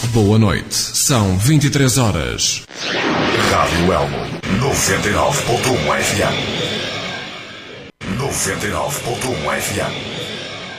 boa noite. São 23 horas. Rádio Elmo, 99.1 FM. 99.1 FM.